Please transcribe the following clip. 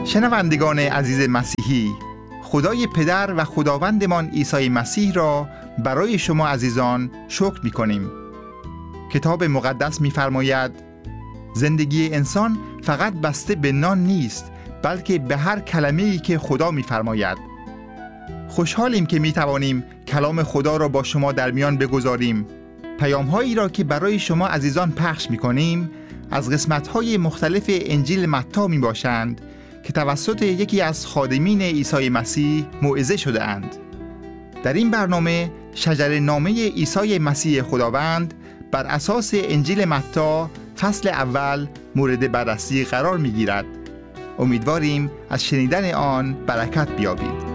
شنوندگان عزیز مسیحی، خدای پدر و خداوندمان عیسی مسیح را برای شما عزیزان شکر می‌کنیم. کتاب مقدس می‌فرماید زندگی انسان فقط بسته به نان نیست، بلکه به هر کلمه‌ای که خدا می‌فرماید. خوشحالیم که می‌توانیم کلام خدا را با شما در میان بگذاریم. پیام‌هایی را که برای شما عزیزان پخش می‌کنیم از قسمت‌های مختلف انجیل متی میباشند که توسط یکی از خادمین عیسی مسیح موعظه شده اند. در این برنامه شجره نامه عیسی مسیح خداوند بر اساس انجیل متی فصل اول مورد بررسی قرار می‌گیرد. امیدواریم از شنیدن آن برکت بیابید.